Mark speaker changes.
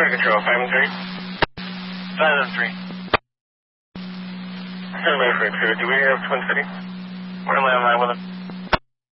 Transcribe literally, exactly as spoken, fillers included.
Speaker 1: Clear control, five and three.
Speaker 2: five and three.
Speaker 1: Stand by for a crew. Do we have Twin City?
Speaker 2: We're in line with him.